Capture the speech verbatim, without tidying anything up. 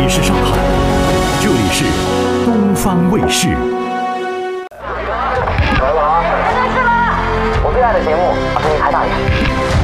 里是上海，这里是东方卫视。